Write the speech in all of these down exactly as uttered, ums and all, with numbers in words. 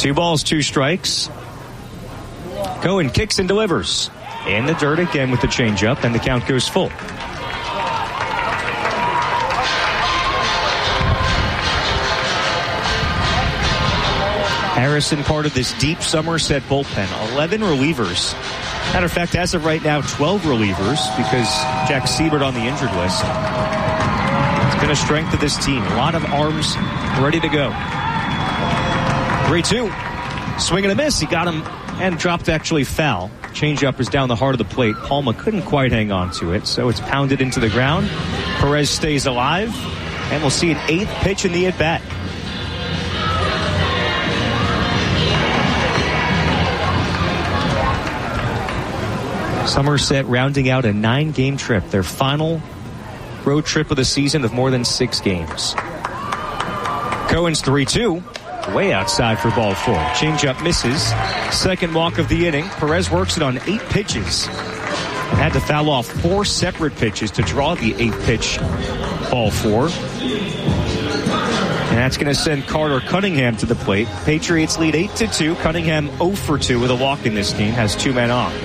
Two balls, two strikes. Cohen kicks and delivers. In the dirt again with the changeup, and the count goes full. Harrison part of this deep Somerset bullpen. eleven relievers. Matter of fact, as of right now, twelve relievers because Jack Siebert on the injured list. It's been a strength of this team. A lot of arms ready to go. three two. Swing and a miss. He got him and dropped actually foul. Changeup is down the heart of the plate. Palma couldn't quite hang on to it, so it's pounded into the ground. Perez stays alive, and we'll see an eighth pitch in the at-bat. Somerset rounding out a nine-game trip, their final road trip of the season of more than six games. Cohen's three two. Way outside for ball four. Changeup misses. Second walk of the inning. Perez works it on eight pitches. Had to foul off four separate pitches to draw the eighth pitch, ball four. And that's going to send Carter Cunningham to the plate. Patriots lead eight to two. Cunningham oh for two with a walk in this game. Has two men on.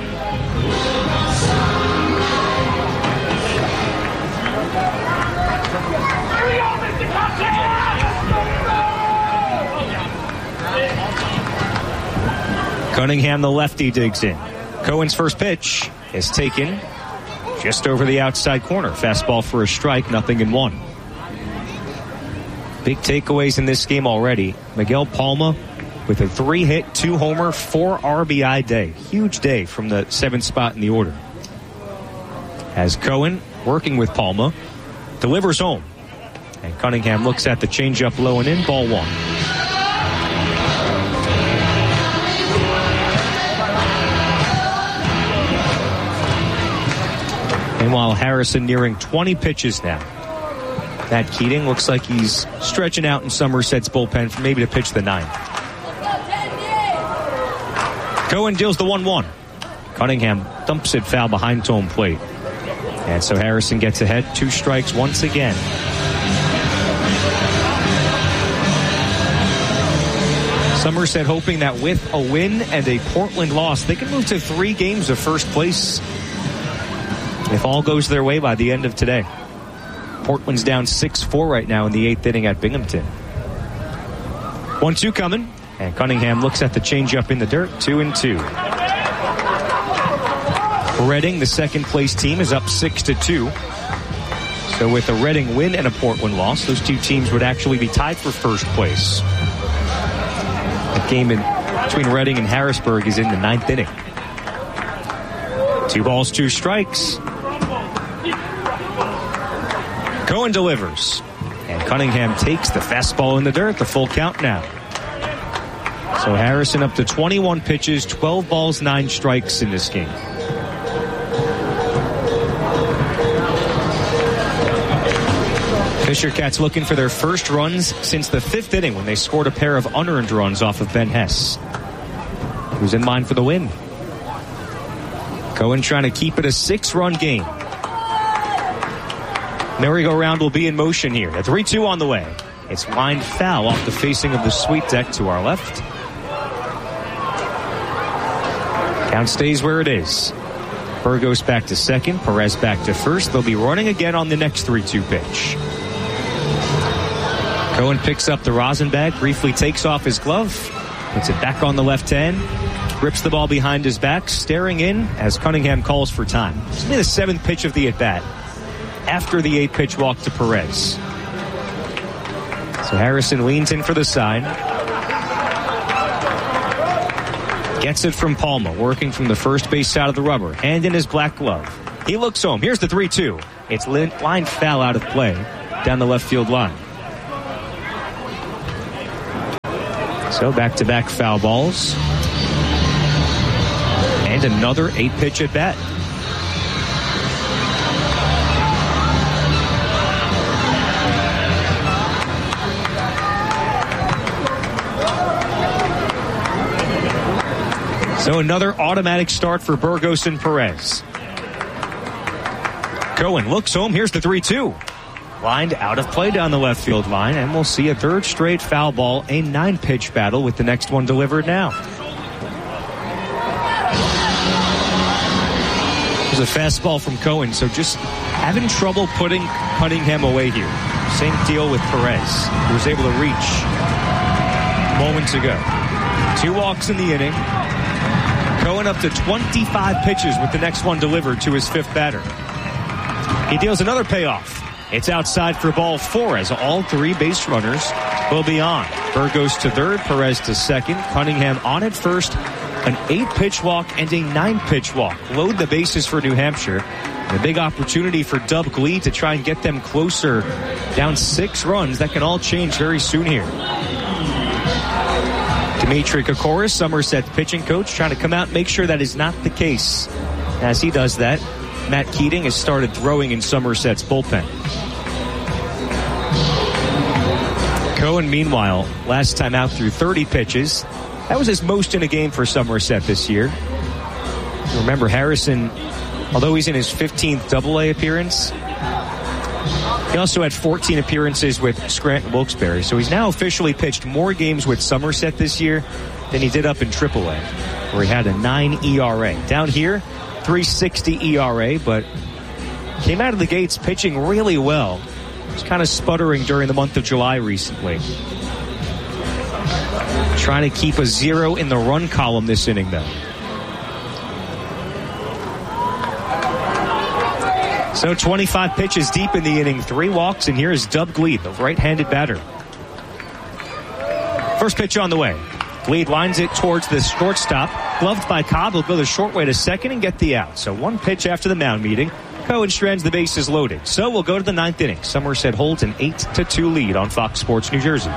Cunningham, the lefty, digs in. Cohen's first pitch is taken just over the outside corner. Fastball for a strike, nothing in one. Big takeaways in this game already. Miguel Palma with a three-hit, two-homer, four R B I day. Huge day from the seventh spot in the order. As Cohen, working with Palma, delivers home. And Cunningham looks at the changeup low and in, ball one. Meanwhile, Harrison nearing twenty pitches now. Matt Keating looks like he's stretching out in Somerset's bullpen for maybe to pitch the ninth. Cohen deals the one one. Cunningham dumps it foul behind home plate. And so Harrison gets ahead. Two strikes once again. Somerset hoping that with a win and a Portland loss, they can move to three games of first place if all goes their way by the end of today. Portland's down six four right now in the eighth inning at Binghamton. one two coming, and Cunningham looks at the changeup in the dirt, two and two. Reading, the second place team, is up six to two. So with a Reading win and a Portland loss, those two teams would actually be tied for first place. The game in between Reading and Harrisburg is in the ninth inning. Two balls, two strikes. Cohen delivers. And Cunningham takes the fastball in the dirt. The full count now. So Harrison up to twenty-one pitches, twelve balls, nine strikes in this game. Fisher Cats looking for their first runs since the fifth inning when they scored a pair of unearned runs off of Ben Hess, who's in line for the win. Cohen trying to keep it a six-run game. Merry-go-round will be in motion here. A three two on the way. It's lined foul off the facing of the sweep deck to our left. Count stays where it is. Burgos back to second. Perez back to first. They'll be running again on the next three two pitch. Cohen picks up the rosin bag, briefly takes off his glove, puts it back on the left hand, grips the ball behind his back, staring in as Cunningham calls for time. This will be the seventh pitch of the at-bat after the eighth pitch walk to Perez. So Harrison leans in for the side. Gets it from Palma, working from the first base side of the rubber. Hand in his black glove. He looks home. Here's the three two. It's lined foul out of play down the left field line. So back-to-back foul balls. And another eight-pitch at-bat. So another automatic start for Burgos and Perez. Cohen looks home. Here's the three two. lined out of play down the left field line, and we'll see a third straight foul ball, a nine-pitch battle with the next one delivered now. There's a fastball from Cohen, so just having trouble putting Cunningham away here. Same deal with Perez, who was able to reach moments ago. Two walks in the inning. Cohen up to twenty-five pitches with the next one delivered to his fifth batter. He deals another payoff. It's outside for ball four as all three base runners will be on. Berg goes to third, Perez to second, Cunningham on at first. An eight-pitch walk and a nine-pitch walk load the bases for New Hampshire. And a big opportunity for Dub Glee to try and get them closer, down six runs. That can all change very soon here. Dimitri Kokoris, Somerset's pitching coach, trying to come out and make sure that is not the case. As he does that, Matt Keating has started throwing in Somerset's bullpen. Cohen, meanwhile, last time out through thirty pitches. That was his most in a game for Somerset this year. Remember, Harrison, although he's in his fifteenth double A appearance, he also had fourteen appearances with Scranton Wilkes-Barre. So he's now officially pitched more games with Somerset this year than he did up in triple A, where he had a nine E R A. Down here, three sixty E R A, but came out of the gates pitching really well. Was kind of sputtering during the month of July recently. Trying to keep a zero in the run column this inning, though. So twenty-five pitches deep in the inning, three walks, and here is Dub Gleed, the right-handed batter. First pitch on the way. Gleed lines it towards the shortstop. Gloved by Cobb, he'll go the short way to second and get the out. So one pitch after the mound meeting. Cohen strands the bases loaded. So we'll go to the ninth inning. Somerset holds an eight to two lead on Fox Sports New Jersey.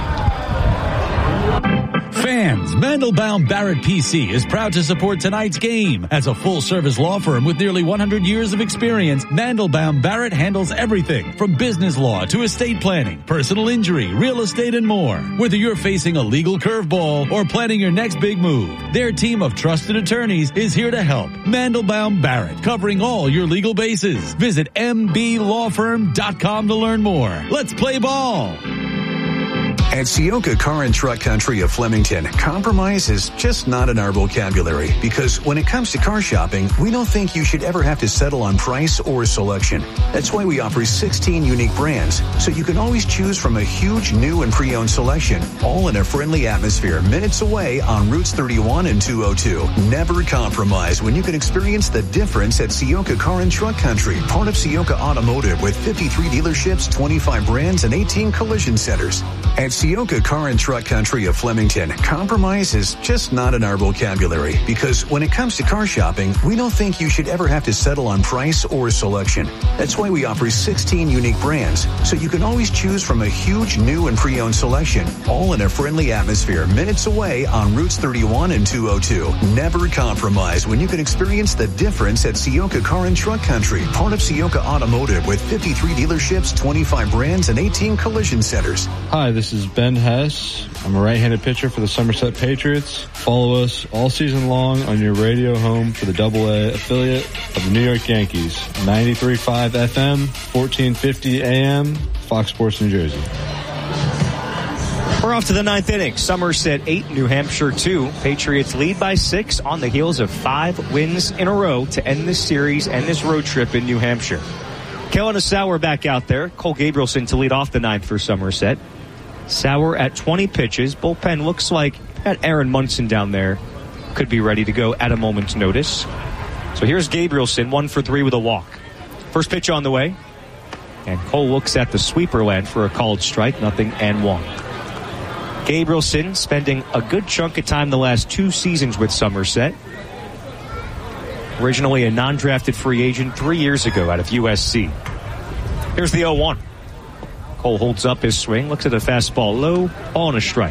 Fans, Mandelbaum Barrett P C is proud to support tonight's game. As a full-service law firm with nearly one hundred years of experience, Mandelbaum Barrett handles everything from business law to estate planning, personal injury, real estate, and more. Whether you're facing a legal curveball or planning your next big move, their team of trusted attorneys is here to help. Mandelbaum Barrett, covering all your legal bases. Visit m b law firm dot com to learn more. Let's play ball. At Ciocca Car and Truck Country of Flemington, compromise is just not in our vocabulary because when it comes to car shopping, we don't think you should ever have to settle on price or selection. That's why we offer sixteen unique brands, so you can always choose from a huge new and pre-owned selection, all in a friendly atmosphere minutes away on Routes thirty-one and two oh two. Never compromise when you can experience the difference at Ciocca Car and Truck Country, part of Ciocca Automotive with fifty-three dealerships, twenty-five brands, and eighteen collision centers. At Ciocca Car and Truck Country of Flemington, compromise is just not in our vocabulary because when it comes to car shopping, we don't think you should ever have to settle on price or selection. That's why we offer sixteen unique brands, so you can always choose from a huge new and pre-owned selection, all in a friendly atmosphere minutes away on Routes thirty-one and two oh two. Never compromise when you can experience the difference at Ciocca Car and Truck Country, part of Ciocca Automotive with fifty-three dealerships, twenty-five brands, and eighteen collision centers. Hi, this is Ben Hess. I'm a right-handed pitcher for the Somerset Patriots. Follow us all season long on your radio home for the Double A affiliate of the New York Yankees. ninety-three point five F M, fourteen fifty A M, Fox Sports New Jersey. We're off to the ninth inning. Somerset eight, New Hampshire two. Patriots lead by six on the heels of five wins in a row to end this series and this road trip in New Hampshire. Kellen Sauer back out there. Cole Gabrielson to lead off the ninth for Somerset. Sauer at twenty pitches. Bullpen looks like that Aaron Munson down there could be ready to go at a moment's notice. So here's Gabrielson, one for three with a walk. First pitch on the way. And Cole looks at the sweeper land for a called strike. Nothing and one. Gabrielson spending a good chunk of time the last two seasons with Somerset. Originally a non-drafted free agent three years ago out of U S C. Here's the oh one. Cole holds up his swing, looks at a fastball low, ball and a strike.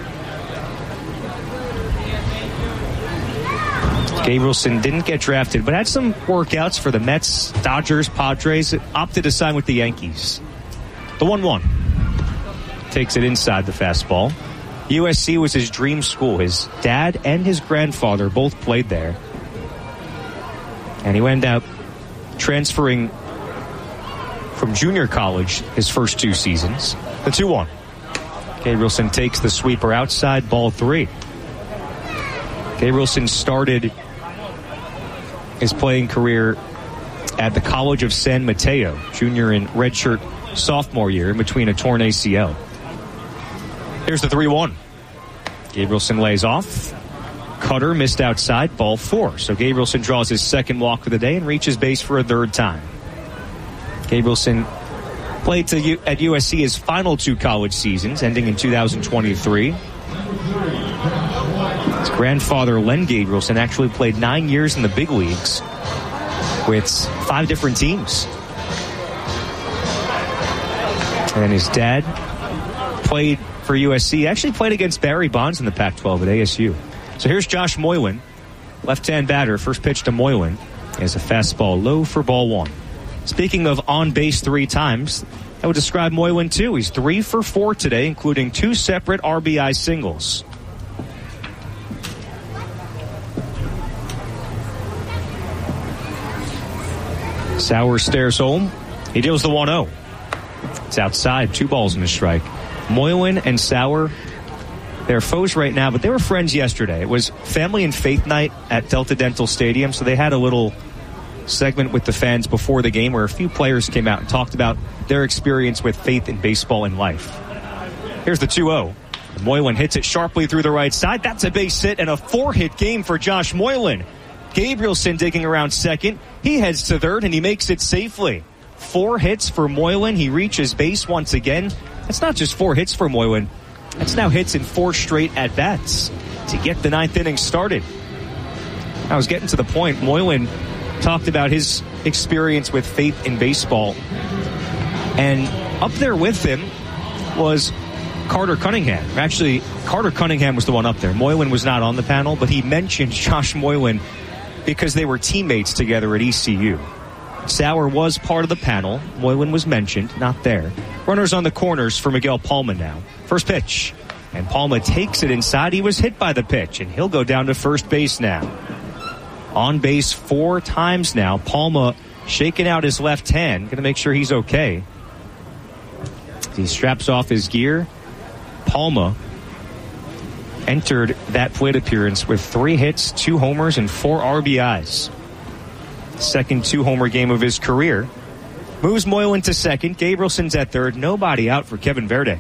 Gabrielson didn't get drafted, but had some workouts for the Mets, Dodgers, Padres, opted to sign with the Yankees. The one one. Takes it inside the fastball. U S C was his dream school. His dad and his grandfather both played there. And he ended up transferring from junior college his first two seasons. The two one. Gabrielson takes the sweeper outside, ball three. Gabrielson started his playing career at the College of San Mateo, junior and redshirt sophomore year, in between a torn A C L. Here's the three one. Gabrielson lays off. Cutter missed outside, ball four. So Gabrielson draws his second walk of the day and reaches base for a third time. Gabrielson played to U- at U S C his final two college seasons, ending in two thousand twenty-three. His grandfather, Len Gabrielson, actually played nine years in the big leagues with five different teams. And his dad played for U S C, actually played against Barry Bonds in the Pac twelve at A S U. So here's Josh Moylan, left-hand batter. First pitch to Moylan is a fastball low for ball one. Speaking of on base three times, I would describe Moylan too. He's three for four today, including two separate R B I singles. Sauer stares home. He deals the one oh. It's outside, two balls and a strike. Moylan and Sauer, they're foes right now, but they were friends yesterday. It was Family and Faith Night at Delta Dental Stadium, so they had a little segment with the fans before the game where a few players came out and talked about their experience with faith in baseball and life. Here's the two oh. Moylan hits it sharply through the right side. That's a base hit and a four-hit game for Josh Moylan. Gabrielson digging around second. He heads to third, and he makes it safely. Four hits for Moylan. He reaches base once again. That's not just four hits for Moylan. That's now hits in four straight at-bats to get the ninth inning started. I was getting to the point. Moylan talked about his experience with faith in baseball. And up there with him was Carter Cunningham. Actually, Carter Cunningham was the one up there. Moylan was not on the panel, but he mentioned Josh Moylan because they were teammates together at E C U. Sauer was part of the panel. Moylan was mentioned, not there. Runners on the corners for Miguel Palma now. First pitch. And Palma takes it inside. He was hit by the pitch, and he'll go down to first base now. On base four times now. Palma shaking out his left hand. Going to make sure he's okay. He straps off his gear. Palma entered that plate appearance with three hits, two homers, and four R B Is. Second two-homer game of his career. Moves Moylan to second. Gabrielson's at third. Nobody out for Kevin Verde.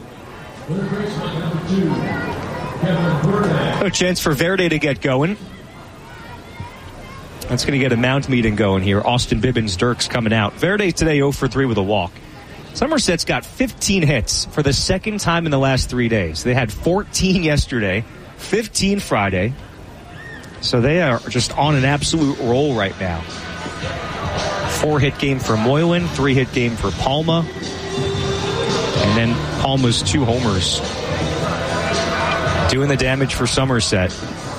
No chance for Verde to get going. That's going to get a mound meeting going here. Austin Bibbins Dirks coming out. Verde today oh for three with a walk. Somerset's got fifteen hits for the second time in the last three days. They had fourteen yesterday, fifteen Friday. So they are just on an absolute roll right now. Four-hit game for Moylan, three-hit game for Palma. And then Palma's two homers. Doing the damage for Somerset.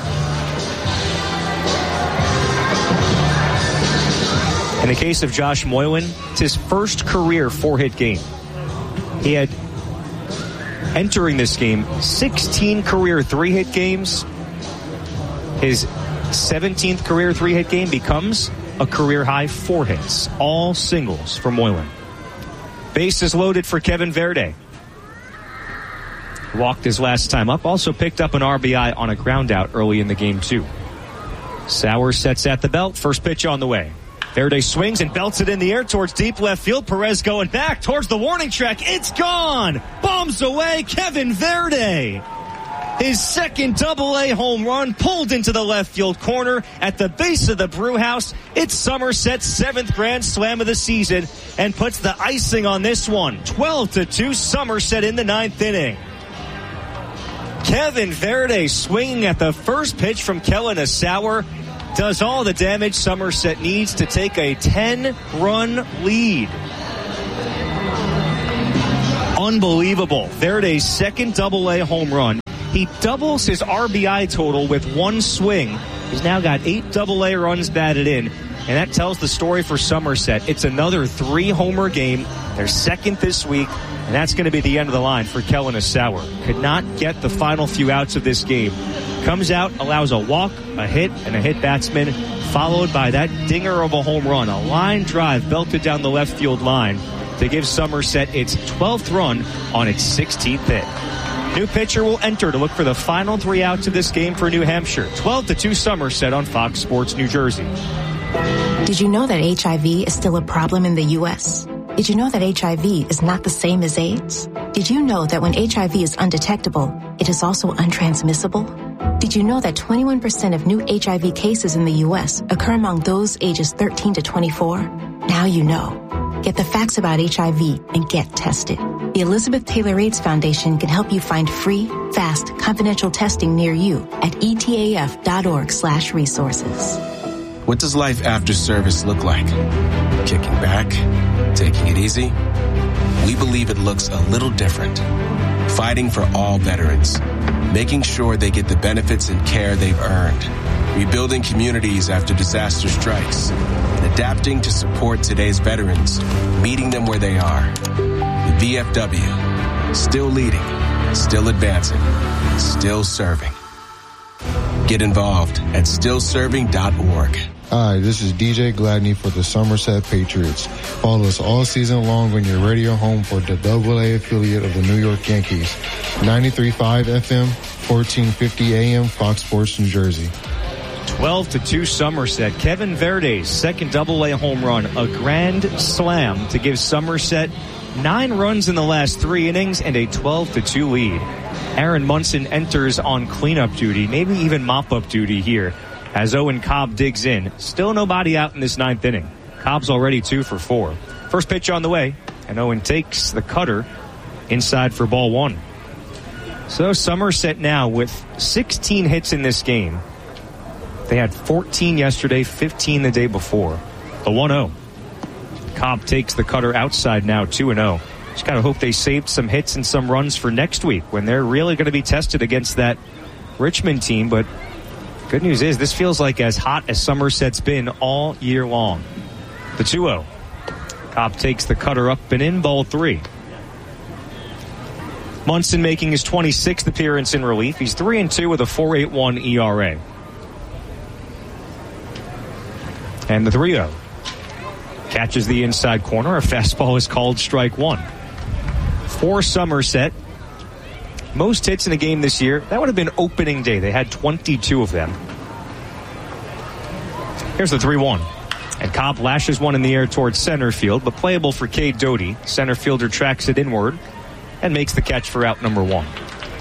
In the case of Josh Moylan, it's his first career four-hit game. He had, entering this game, sixteen career three-hit games. His seventeenth career three-hit game becomes a career-high four hits. All singles for Moylan. Bases loaded for Kevin Verde. Walked his last time up. Also picked up an R B I on a ground out early in the game, too. Sauer sets at the belt. First pitch on the way. Verde swings and belts it in the air towards deep left field. Perez going back towards the warning track. It's gone! Bombs away, Kevin Verde! His second double-A home run pulled into the left field corner at the base of the brew house. It's Somerset's seventh grand slam of the season and puts the icing on this one. twelve to two, Somerset in the ninth inning. Kevin Verde swinging at the first pitch from Kellen Sauer does all the damage Somerset needs to take a ten-run lead. Unbelievable. Verde's second double-A home run. He doubles his R B I total with one swing. He's now got eight double-A runs batted in, and that tells the story for Somerset. It's another three-homer game. They're second this week, and that's going to be the end of the line for Kellen Sauer. Could not get the final few outs of this game. Comes out, allows a walk, a hit, and a hit batsman. followed by that dinger of a home run. A line drive belted down the left field line to give Somerset its twelfth run on its sixteenth hit. New pitcher will enter to look for the final three outs of this game for New Hampshire. twelve to two Somerset on Fox Sports New Jersey. Did you know that H I V is still a problem in the U S? Did you know that H I V is not the same as AIDS? Did you know that when H I V is undetectable, it is also untransmissible? Did you know that twenty-one percent of new H I V cases in the U S occur among those ages thirteen to twenty-four? Now you know. Get the facts about H I V and get tested. The Elizabeth Taylor AIDS Foundation can help you find free, fast, confidential testing near you at E T A F dot org slash resources. What does life after service look like? Kicking back? Taking it easy? We believe it looks a little different. Fighting for all veterans. Making sure they get the benefits and care they've earned. Rebuilding communities after disaster strikes. And adapting to support today's veterans. Meeting them where they are. The V F W. Still leading. Still advancing. Still serving. Get involved at still serving dot org. Hi, this is D J Gladney for the Somerset Patriots. Follow us all season long on your radio home for the double A affiliate of the New York Yankees. ninety-three point five F M, fourteen fifty A M, Fox Sports New Jersey. twelve to two Somerset. Kevin Verde's second double A home run, a grand slam to give Somerset nine runs in the last three innings and a twelve to two lead. Aaron Munson enters on cleanup duty, maybe even mop-up duty here, as Owen Cobb digs in. Still nobody out in this ninth inning. Cobb's already two for four. First pitch on the way, and Owen takes the cutter inside for ball one. So Somerset now with sixteen hits in this game. They had fourteen yesterday, fifteen the day before. The one oh. Cobb takes the cutter outside now, two and oh. Just got to hope they saved some hits and some runs for next week when they're really going to be tested against that Richmond team. But good news is this feels like as hot as Somerset's been all year long. The two oh. Cobb takes the cutter up and in, ball three. Munson making his twenty-sixth appearance in relief. He's three and two with a four point eight one E R A. And the three oh. Catches the inside corner. A fastball is called strike one. For Somerset, most hits in a game this year, that would have been opening day. They had twenty-two of them. Here's the three one. And Cobb lashes one in the air towards center field, but playable for Cade Doty. Center fielder tracks it inward and makes the catch for out number one.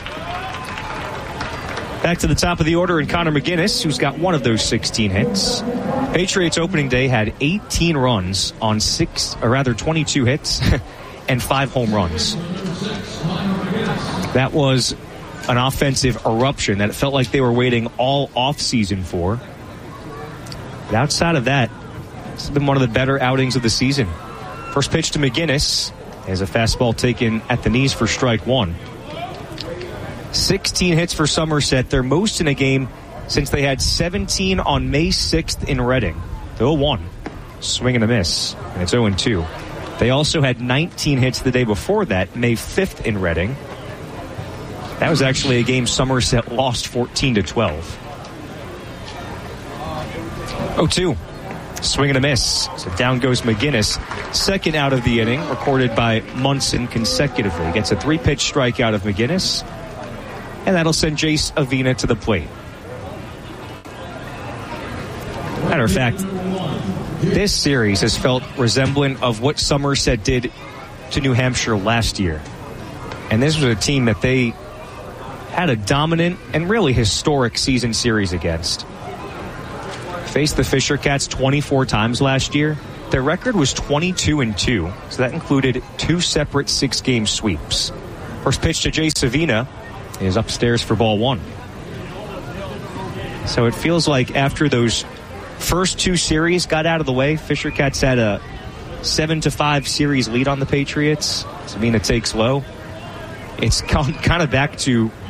Back to the top of the order, and Connor McGinnis, who's got one of those sixteen hits. Patriots opening day had eighteen runs on six, or rather twenty-two hits and five home runs. That was an offensive eruption that it felt like they were waiting all offseason for. But outside of that, this has been one of the better outings of the season. First pitch to McGinnis as a fastball taken at the knees for strike one. sixteen hits for Somerset, their most in a game since they had seventeen on May sixth in Reading. The oh one, swing and a miss, and it's oh and two. They also had nineteen hits the day before that, May fifth in Reading. That was actually a game Somerset lost fourteen to twelve. oh two, swing and a miss. So down goes McGinnis. Second out of the inning, recorded by Munson consecutively. Gets a three-pitch strikeout of McGinnis, and that'll send Jace Avina to the plate. Matter of fact, this series has felt resemblant of what Somerset did to New Hampshire last year. And this was a team that they had a dominant and really historic season series against. Faced the Fisher Cats twenty-four times last year. Their record was twenty-two and two, so that included two separate six-game sweeps. First pitch to Jace Avina is upstairs for ball one. So it feels like after those first two series got out of the way, Fisher Cats had a seven to five series lead on the Patriots. Savina takes low. It's kind of back to